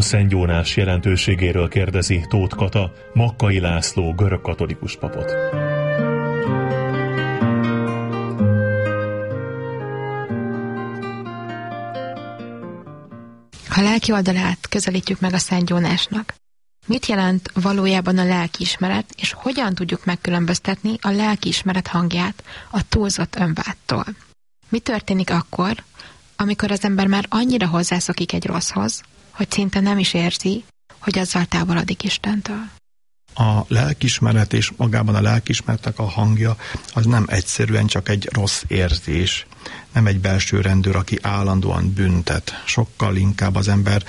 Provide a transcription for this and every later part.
Szent Jónás jelentőségéről kérdezi Tóth Kata, Makkai László görögkatolikus papot. Ha lelki oldalát közelítjük meg a Szent Jónásnak, mit jelent valójában a lelkiismeret, és hogyan tudjuk megkülönböztetni a lelkiismeret hangját a túlzott önvádtól? Mi történik akkor, amikor az ember már annyira hozzászokik egy rosszhoz, hogy szinte nem is érzi, hogy azzal távolodik Istentől? A lelkiismeret és magában a lelkiismeretnek a hangja az nem egyszerűen csak egy rossz érzés, nem egy belső rendőr, aki állandóan büntet. Sokkal inkább az ember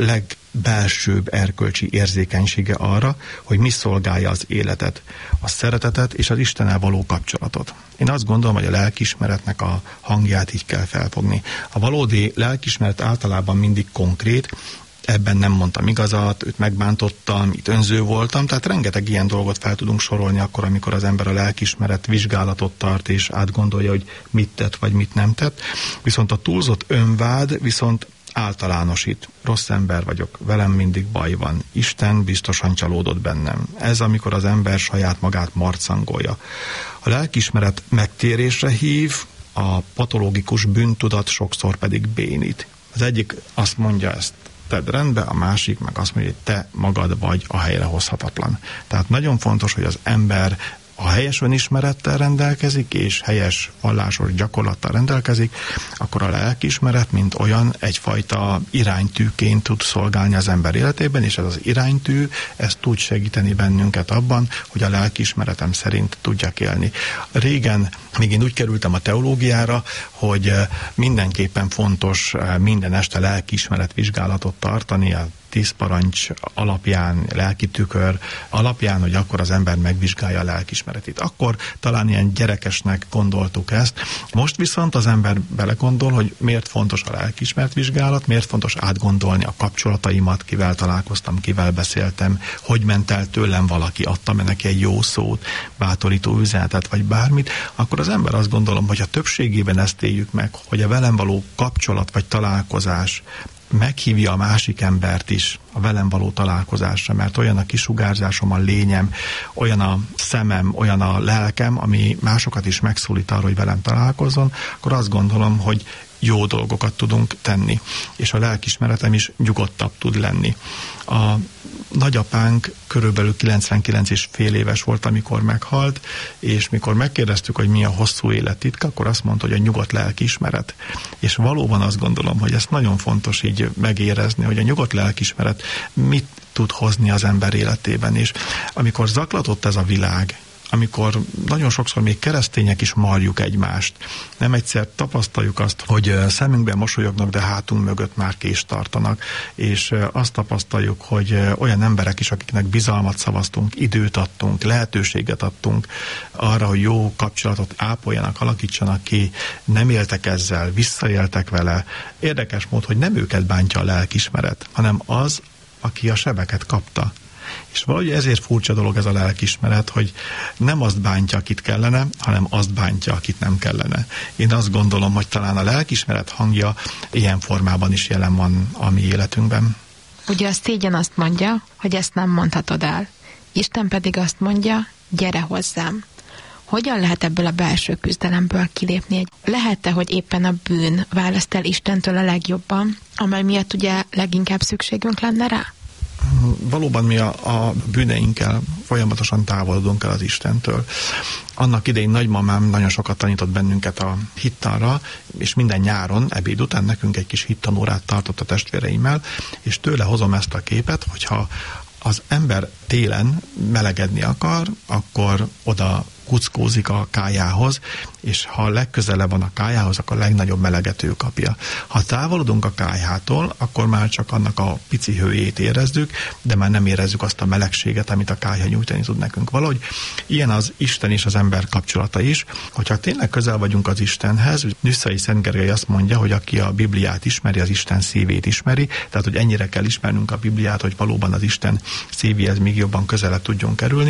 legbelsőbb erkölcsi érzékenysége arra, hogy mi szolgálja az életet, a szeretetet és az Istennel való kapcsolatot. Én azt gondolom, hogy a lelkiismeretnek a hangját így kell felfogni. A valódi lelkiismeret általában mindig konkrét, ebben nem mondtam igazat, őt megbántottam, itt önző voltam, tehát rengeteg ilyen dolgot fel tudunk sorolni akkor, amikor az ember a lelkiismeret vizsgálatot tart, és átgondolja, hogy mit tett, vagy mit nem tett. Viszont a túlzott önvád viszont általánosít. Rossz ember vagyok, velem mindig baj van. Isten biztosan csalódott bennem. Ez amikor az ember saját magát marcangolja. A lelkiismeret megtérésre hív, a patológikus bűntudat sokszor pedig bénít. Az egyik azt mondja, ezt tedd rendbe, a másik meg azt mondja, hogy te magad vagy a helyrehozhatatlan. Tehát nagyon fontos, hogy az ember a helyes önismerettel rendelkezik, és helyes vallásos gyakorlattal rendelkezik, akkor a lelkiismeret, mint olyan, egyfajta iránytűként tud szolgálni az ember életében, és ez az iránytű, ez tud segíteni bennünket abban, hogy a lelkiismeretem szerint tudjak élni. Régen, még én úgy kerültem a teológiára, hogy mindenképpen fontos minden este lelkiismeretvizsgálatot tartani, a 10 parancs alapján, lelki tükör alapján, hogy akkor az ember megvizsgálja a lelkiismeretét. Akkor talán ilyen gyerekesnek gondoltuk ezt. Most viszont az ember belegondol, hogy miért fontos a lelkiismeretvizsgálat, miért fontos átgondolni a kapcsolataimat, kivel találkoztam, kivel beszéltem, hogy ment el tőlem valaki, adtam neki egy jó szót, bátorító üzenetet, vagy bármit, akkor az ember azt gondolom, hogy a többségében ezt éljük meg, hogy a velem való kapcsolat vagy találkozás meghívja a másik embert is a velem való találkozásra, mert olyan a kisugárzásom, a lényem, olyan a szemem, olyan a lelkem, ami másokat is megszólít arra, hogy velem találkozzon, akkor azt gondolom, hogy jó dolgokat tudunk tenni, és a lelkiismeretem is nyugodtabb tud lenni. A nagyapánk körülbelül 99,5 éves volt, amikor meghalt, és mikor megkérdeztük, hogy mi a hosszú élet titka, akkor azt mondta, hogy a nyugodt lelkiismeret. És valóban azt gondolom, hogy ezt nagyon fontos így megérezni, hogy a nyugodt lelkiismeret mit tud hozni az ember életében. És amikor zaklatott ez a világ, amikor nagyon sokszor még keresztények is marjuk egymást. Nem egyszer tapasztaljuk azt, hogy szemünkben mosolyognak, de hátunk mögött már kést tartanak, és azt tapasztaljuk, hogy olyan emberek is, akiknek bizalmat szavaztunk, időt adtunk, lehetőséget adtunk arra, hogy jó kapcsolatot ápoljanak, alakítsanak ki, nem éltek ezzel, visszaéltek vele. Érdekes mód, hogy nem őket bántja a lelkiismeret, hanem az, aki a sebeket kapta. És valahogy ezért furcsa dolog ez a lelkiismeret, hogy nem azt bántja, akit kellene, hanem azt bántja, akit nem kellene. Én azt gondolom, hogy talán a lelkiismeret hangja ilyen formában is jelen van a mi életünkben. Ugye a szégyen azt mondja, hogy ezt nem mondhatod el. Isten pedig azt mondja, gyere hozzám. Hogyan lehet ebből a belső küzdelemből kilépni? Lehet-e, hogy éppen a bűn választ el Istentől a legjobban, amely miatt ugye leginkább szükségünk lenne rá? Valóban mi a bűneinkkel folyamatosan távolodunk el az Istentől. Annak idején nagymamám nagyon sokat tanított bennünket a hittanra, és minden nyáron, ebéd után nekünk egy kis hittanórát tartott a testvéreimmel, és tőle hozom ezt a képet, hogyha az ember télen melegedni akar, akkor oda kuckózik a kályához, és ha legközelebb van a kályához, akkor a legnagyobb meleget ő kapja. Ha távolodunk a kályhától, akkor már csak annak a pici hőjét érezzük, de már nem érezzük azt a melegséget, amit a kályha nyújtani tud nekünk. Valahogy ilyen az Isten és az ember kapcsolata is, hogyha tényleg közel vagyunk az Istenhez, Nyusszai Szent Gergely azt mondja, hogy aki a Bibliát ismeri, az Isten szívét ismeri, tehát hogy ennyire kell ismernünk a Bibliát, hogy valóban az Isten szívéhez még jobban közelebb tudjunk kerülni,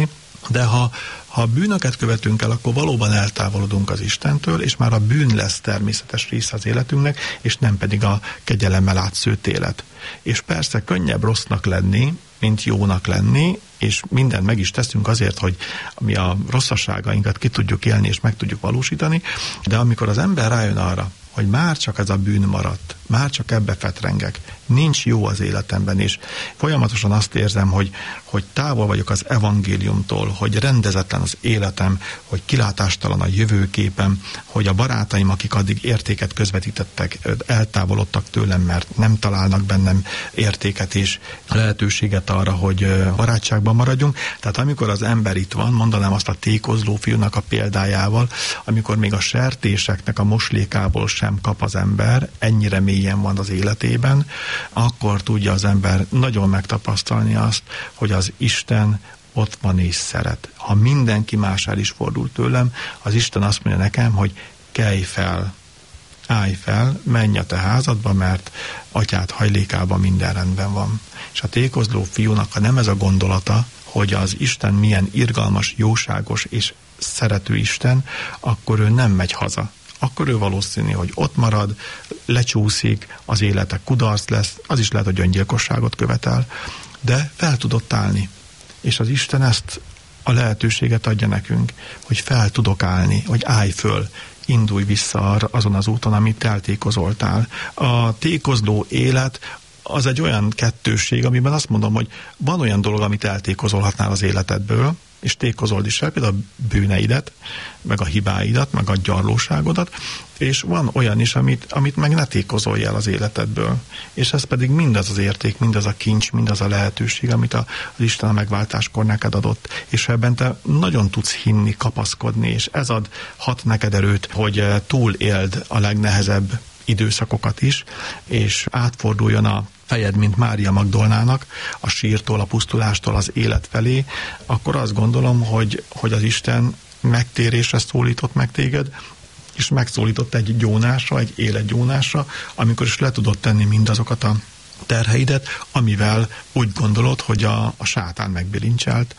De ha bűnöket követünk el, akkor valóban eltávolodunk az Istentől, és már a bűn lesz természetes része az életünknek, és nem pedig a kegyelemmel átszőtt élet. És persze könnyebb rossznak lenni, mint jónak lenni, és mindent meg is teszünk azért, hogy mi a rosszasságainkat ki tudjuk élni, és meg tudjuk valósítani, de amikor az ember rájön arra, hogy már csak ez a bűn maradt, már csak ebbe fetrengek, nincs jó az életemben, és folyamatosan azt érzem, hogy távol vagyok az evangéliumtól, hogy rendezetlen az életem, hogy kilátástalan a jövőképem, hogy a barátaim, akik addig értéket közvetítettek, eltávolodtak tőlem, mert nem találnak bennem értéket és lehetőséget arra, hogy barátságban maradjunk. Tehát amikor az ember itt van, mondanám azt a tékozló fiúnak a példájával, amikor még a sertéseknek a moslékából sem kap az ember, ennyire mélyen van az életében, akkor tudja az ember nagyon megtapasztalni azt, hogy az Isten ott van és szeret. Ha mindenki más el is fordul tőlem, az Isten azt mondja nekem, hogy kelj fel, állj fel, menj a te házadba, mert atyád hajlékában minden rendben van. És a tékozló fiúnak, ha nem ez a gondolata, hogy az Isten milyen irgalmas, jóságos és szerető Isten, akkor ő nem megy haza. Akkor ő valószínű, hogy ott marad, lecsúszik, az élete kudarc lesz, az is lehet, hogy öngyilkosságot követel, de fel tudott állni. És az Isten ezt a lehetőséget adja nekünk, hogy fel tudok állni, hogy állj föl, indulj vissza azon az úton, amit eltékozoltál. A tékozló élet az egy olyan kettősség, amiben azt mondom, hogy van olyan dolog, amit eltékozolhatnál az életedből, és tékozold is el, például a bűneidet, meg a hibáidat, meg a gyarlóságodat, és van olyan is, amit meg ne tékozolj el az életedből. És ez pedig mindaz az érték, mindaz a kincs, mindaz a lehetőség, amit az Isten a megváltáskor neked adott. És ebben te nagyon tudsz hinni, kapaszkodni, és ez hat neked erőt, hogy túléld a legnehezebb időszakokat is, és átforduljon a fejed, mint Mária Magdolnának, a sírtól, a pusztulástól az élet felé, akkor azt gondolom, hogy az Isten megtérésre szólított meg téged, és megszólított egy gyónásra, egy életgyónásra, amikor is le tudod tenni mindazokat a terheidet, amivel úgy gondolod, hogy a sátán megbilincselt.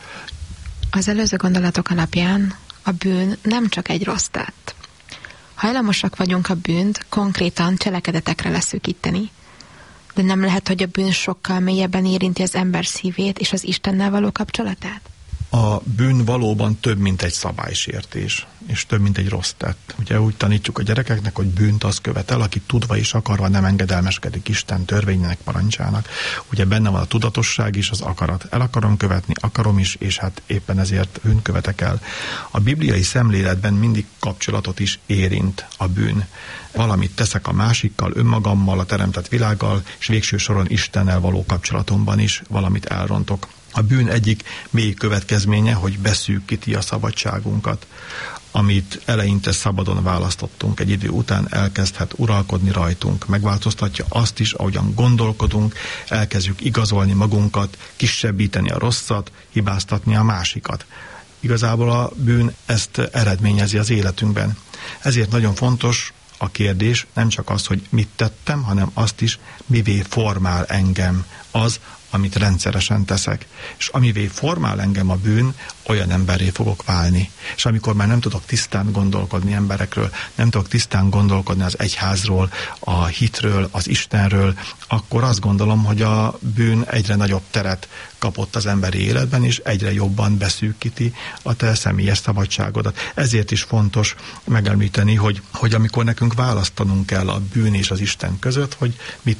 Az előző gondolatok alapján a bűn nem csak egy rossz tett. Hajlamosak vagyunk a bűnt konkrétan cselekedetekre leszűkíteni, de nem lehet, hogy a bűn sokkal mélyebben érinti az ember szívét és az Istennel való kapcsolatát? A bűn valóban több, mint egy szabálysértés, és több, mint egy rossz tett. Ugye úgy tanítjuk a gyerekeknek, hogy bűnt az követel, aki tudva és akarva nem engedelmeskedik Isten törvényének, parancsának. Ugye benne van a tudatosság és az akarat. El akarom követni, akarom is, és hát éppen ezért bűnt követek el. A bibliai szemléletben mindig kapcsolatot is érint a bűn. Valamit teszek a másikkal, önmagammal, a teremtett világgal, és végső soron Istennel való kapcsolatomban is valamit elrontok. A bűn egyik mély következménye, hogy beszűkíti a szabadságunkat, amit eleinte szabadon választottunk, egy idő után elkezdhet uralkodni rajtunk, megváltoztatja azt is, ahogyan gondolkodunk, elkezdjük igazolni magunkat, kisebbíteni a rosszat, hibáztatni a másikat. Igazából a bűn ezt eredményezi az életünkben. Ezért nagyon fontos a kérdés, nem csak az, hogy mit tettem, hanem azt is, mivé formál engem az, amit rendszeresen teszek. És amivé formál engem a bűn, olyan emberré fogok válni. És amikor már nem tudok tisztán gondolkodni emberekről, nem tudok tisztán gondolkodni az egyházról, a hitről, az Istenről, akkor azt gondolom, hogy a bűn egyre nagyobb teret kapott az emberi életben, és egyre jobban beszűkíti a te személyes szabadságodat. Ezért is fontos megemlíteni, hogy amikor nekünk választanunk kell a bűn és az Isten között, hogy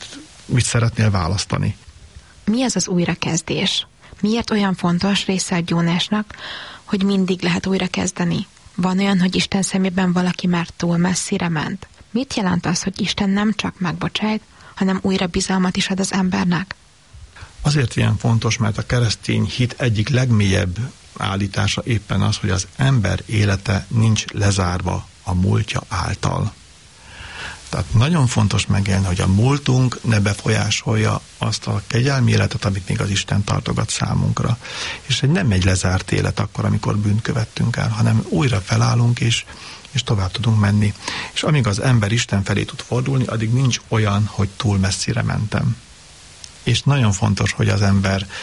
mit szeretnél választani. Mi ez az újrakezdés? Miért olyan fontos része a gyónásnak, hogy mindig lehet újrakezdeni? Van olyan, hogy Isten szemében valaki már túl messzire ment? Mit jelent az, hogy Isten nem csak megbocsájt, hanem újra bizalmat is ad az embernek? Azért ilyen fontos, mert a keresztény hit egyik legmélyebb állítása éppen az, hogy az ember élete nincs lezárva a múltja által. Tehát nagyon fontos megélni, hogy a múltunk ne befolyásolja azt a kegyelmi életet, amit még az Isten tartogat számunkra. És nem egy lezárt élet akkor, amikor bűnt követtünk el, hanem újra felállunk és tovább tudunk menni. És amíg az ember Isten felé tud fordulni, addig nincs olyan, hogy túl messzire mentem. És nagyon fontos, hogy az ember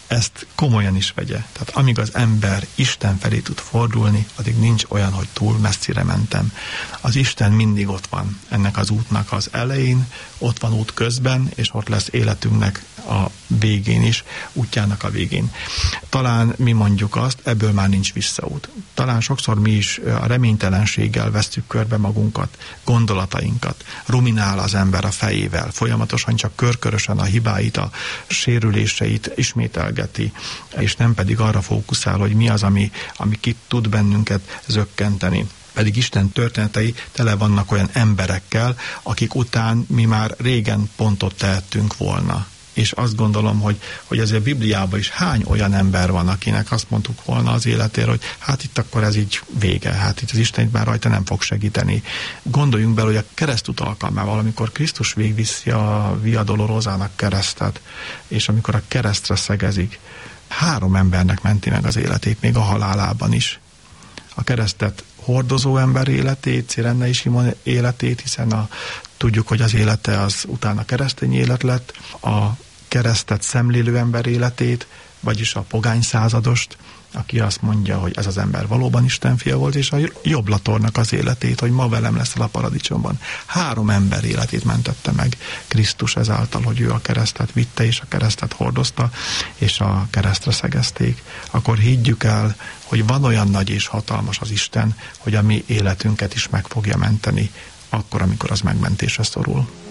ezt komolyan is vegye. Tehát amíg az ember Isten felé tud fordulni, addig nincs olyan, hogy túl messzire mentem. Az Isten mindig ott van ennek az útnak az elején, ott van út közben, és ott lesz életünknek a végén is, útjának a végén. Talán mi mondjuk azt, ebből már nincs visszaút. Talán sokszor mi is a reménytelenséggel vesztük körbe magunkat, gondolatainkat. Ruminál az ember a fejével, folyamatosan csak körkörösen a hibáit, a sérüléseit ismételgeti, és nem pedig arra fókuszál, hogy mi az, ami ki tud bennünket zökkenteni. Pedig Isten történetei tele vannak olyan emberekkel, akik után mi már régen pontot tehettünk volna. És azt gondolom, hogy azért a Bibliában is hány olyan ember van, akinek azt mondtuk volna az életéről, hogy hát itt akkor ez így vége, hát itt az Isten már rajta nem fog segíteni. Gondoljunk bele, hogy a keresztút alkalmával, amikor Krisztus végviszi a Via Dolorosának keresztet, és amikor a keresztre szegezik, 3 embernek menti meg az életét, még a halálában is. A keresztet hordozó ember életét, Cyrennei Simon életét, hiszen tudjuk, hogy az élete az utána keresztény élet lett, a keresztet szemlélő ember életét, vagyis a pogány századost, aki azt mondja, hogy ez az ember valóban Isten fia volt, és a jobblatornak az életét, hogy ma velem leszel a paradicsomban. 3 ember életét mentette meg Krisztus ezáltal, hogy ő a keresztet vitte, és a keresztet hordozta, és a keresztre szegezték. Akkor higgyük el, hogy van olyan nagy és hatalmas az Isten, hogy a mi életünket is meg fogja menteni, akkor, amikor az megmentésre szorul.